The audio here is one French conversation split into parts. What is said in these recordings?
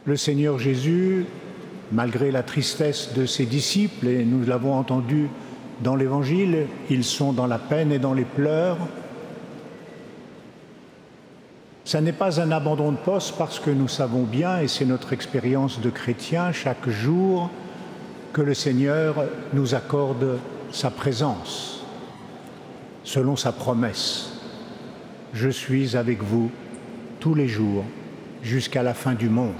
Le Seigneur Jésus, malgré la tristesse de ses disciples, et nous l'avons entendu dans l'Évangile, ils sont dans la peine et dans les pleurs. Ça n'est pas un abandon de poste parce que nous savons bien, et c'est notre expérience de chrétien chaque jour, que le Seigneur nous accorde sa présence, selon sa promesse. Je suis avec vous tous les jours jusqu'à la fin du monde.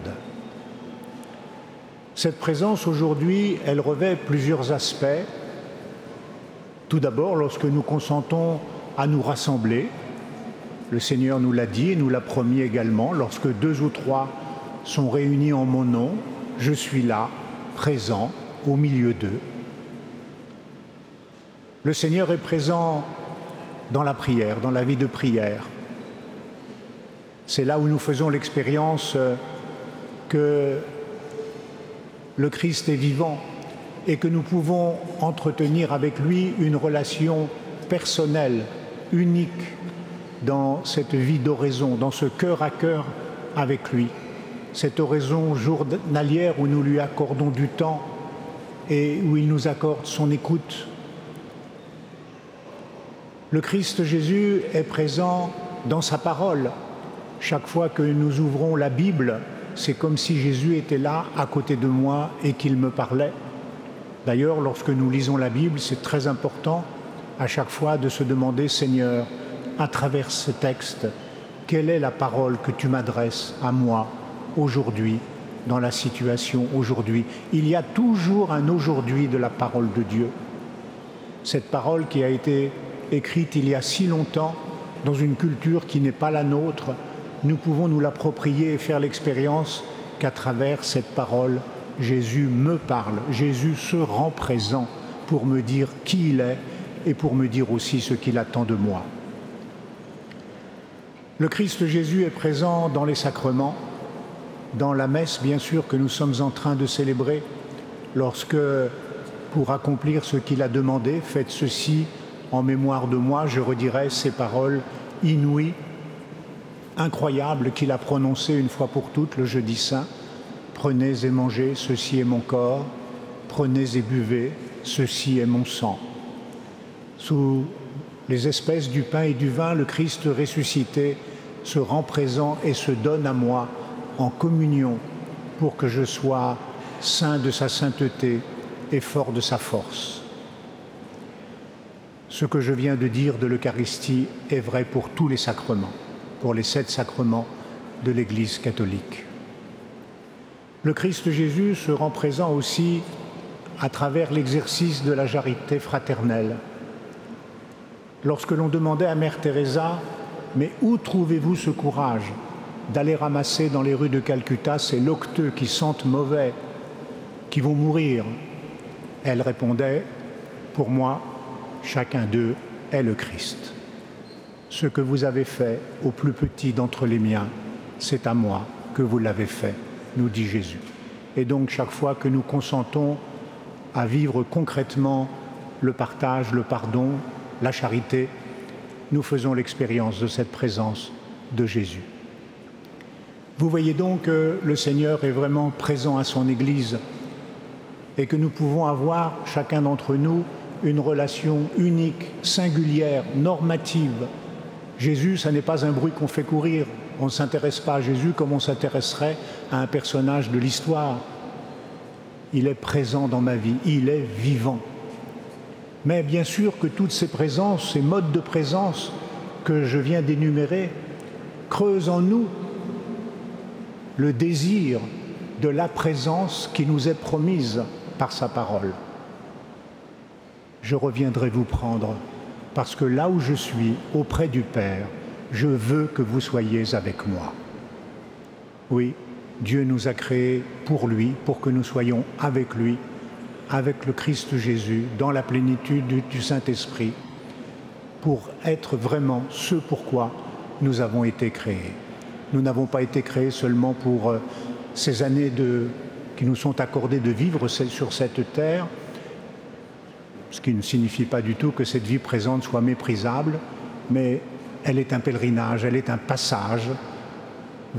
Cette présence aujourd'hui, elle revêt plusieurs aspects. Tout d'abord, lorsque nous consentons à nous rassembler, le Seigneur nous l'a dit et nous l'a promis également, lorsque 2 ou 3 sont réunis en mon nom, je suis là, présent, au milieu d'eux. Le Seigneur est présent dans la prière, dans la vie de prière. C'est là où nous faisons l'expérience que le Christ est vivant et que nous pouvons entretenir avec lui une relation personnelle, unique, dans cette vie d'oraison, dans ce cœur à cœur avec lui. Cette oraison journalière où nous lui accordons du temps et où il nous accorde son écoute. Le Christ Jésus est présent dans sa parole. Chaque fois que nous ouvrons la Bible, c'est comme si Jésus était là, à côté de moi, et qu'il me parlait. D'ailleurs, lorsque nous lisons la Bible, c'est très important à chaque fois de se demander, Seigneur, à travers ce texte, quelle est la parole que tu m'adresses à moi aujourd'hui, dans la situation aujourd'hui? Il y a toujours un aujourd'hui de la parole de Dieu. Cette parole qui a été écrite il y a si longtemps, dans une culture qui n'est pas la nôtre, nous pouvons nous l'approprier et faire l'expérience qu'à travers cette parole, Jésus me parle, Jésus se rend présent pour me dire qui il est et pour me dire aussi ce qu'il attend de moi. Le Christ Jésus est présent dans les sacrements, dans la messe bien sûr que nous sommes en train de célébrer, lorsque, pour accomplir ce qu'il a demandé, faites ceci en mémoire de moi, je redirai ces paroles inouïes, incroyables qu'il a prononcées une fois pour toutes le jeudi saint. Prenez et mangez, ceci est mon corps, prenez et buvez, ceci est mon sang. Sous les espèces du pain et du vin, le Christ ressuscité se rend présent et se donne à moi en communion pour que je sois saint de sa sainteté et fort de sa force. Ce que je viens de dire de l'Eucharistie est vrai pour tous les sacrements, pour les 7 sacrements de l'Église catholique. Le Christ Jésus se rend présent aussi à travers l'exercice de la charité fraternelle. Lorsque l'on demandait à Mère Teresa « Mais où trouvez-vous ce courage d'aller ramasser dans les rues de Calcutta ces locteux qui sentent mauvais, qui vont mourir ?» Elle répondait « Pour moi, chacun d'eux est le Christ. Ce que vous avez fait au plus petit d'entre les miens, c'est à moi que vous l'avez fait, nous dit Jésus. » Et donc, chaque fois que nous consentons à vivre concrètement le partage, le pardon, la charité, nous faisons l'expérience de cette présence de Jésus. Vous voyez donc que le Seigneur est vraiment présent à son Église et que nous pouvons avoir, chacun d'entre nous, une relation unique, singulière, normative. Jésus, ça n'est pas un bruit qu'on fait courir. On ne s'intéresse pas à Jésus comme on s'intéresserait à un personnage de l'histoire. Il est présent dans ma vie, il est vivant. Mais bien sûr que toutes ces présences, ces modes de présence que je viens d'énumérer, creusent en nous le désir de la présence qui nous est promise par sa parole. Je reviendrai vous prendre, parce que là où je suis, auprès du Père, je veux que vous soyez avec moi. Oui, Dieu nous a créés pour lui, pour que nous soyons avec lui, avec le Christ Jésus, dans la plénitude du Saint-Esprit, pour être vraiment ce pourquoi nous avons été créés. Nous n'avons pas été créés seulement pour ces années qui nous sont accordées de vivre sur cette terre, ce qui ne signifie pas du tout que cette vie présente soit méprisable, mais elle est un pèlerinage, elle est un passage